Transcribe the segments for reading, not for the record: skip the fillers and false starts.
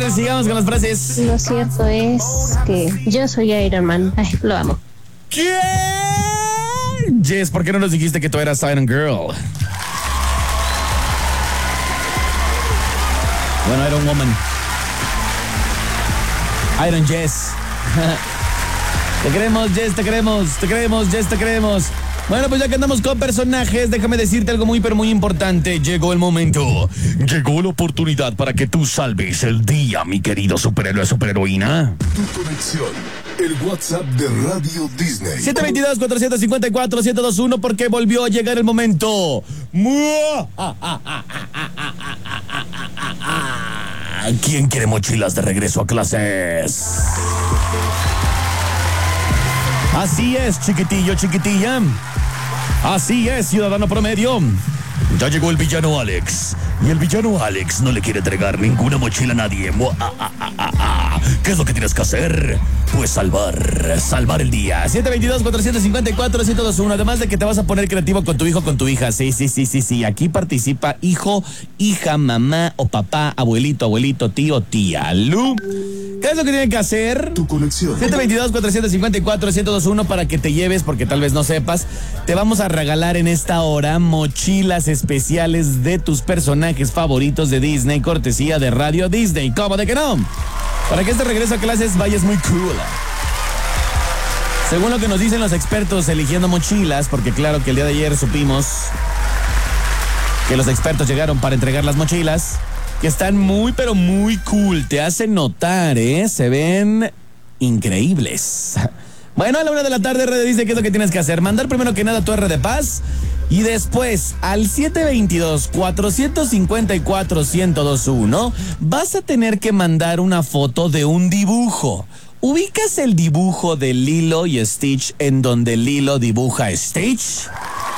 ver, sigamos con las frases. Lo cierto es que yo soy Iron Man. Ay, lo amo. ¿Quién? Jess, ¿por qué no nos dijiste que tú eras Iron Girl? Bueno, Iron Woman. Iron Jess. Te queremos, Jess, te queremos, Jess, te queremos. Bueno, pues ya que andamos con personajes, déjame decirte algo muy, pero muy importante. Llegó el momento. Llegó la oportunidad para que tú salves el día, mi querido superhéroe, superheroína. Tu conexión. El WhatsApp de Radio Disney. 722-454-1021, porque volvió a llegar el momento. ¿Quién quiere mochilas de regreso a clases? Así es, chiquitillo, chiquitilla. Así es, ciudadano promedio. Ya llegó el villano Alex. Y el villano Alex no le quiere entregar ninguna mochila a nadie. ¿Qué es lo que tienes que hacer? Pues salvar el día. 722-454-1021. Además de que te vas a poner creativo con tu hijo, con tu hija. Sí. Aquí participa hijo, hija, mamá o papá, abuelito, tío, tía. Lu. ¿Qué es lo que tienen que hacer? Tu conexión. 722-454-1021 para que te lleves, porque tal vez no sepas. Te vamos a regalar en esta hora mochilas especiales de tus personajes favoritos de Disney, cortesía de Radio Disney. ¿Cómo de que no? Para que este regreso a clases vayas muy cool. Según lo que nos dicen los expertos eligiendo mochilas, porque claro que el día de ayer supimos que los expertos llegaron para entregar las mochilas, que están muy, pero muy cool. Te hacen notar, se ven increíbles. Bueno, a la 1 p.m, Radio Disney, ¿qué es lo que tienes que hacer? Mandar primero que nada tu R de paz y después al 722-454-1021 vas a tener que mandar una foto de un dibujo. ¿Ubicas el dibujo de Lilo y Stitch en donde Lilo dibuja a Stitch?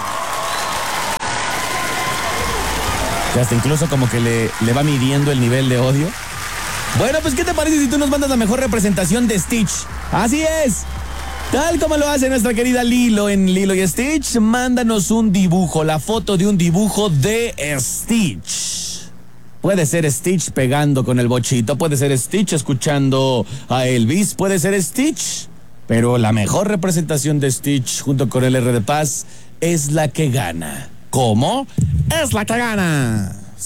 Que hasta incluso como que le va midiendo el nivel de odio. Bueno, pues ¿qué te parece si tú nos mandas la mejor representación de Stitch? Así es. Tal como lo hace nuestra querida Lilo en Lilo y Stitch, mándanos un dibujo, la foto de un dibujo de Stitch. Puede ser Stitch pegando con el bochito, puede ser Stitch escuchando a Elvis, puede ser Stitch, pero la mejor representación de Stitch junto con el R de Paz es la que gana. ¿Cómo? Es la que gana.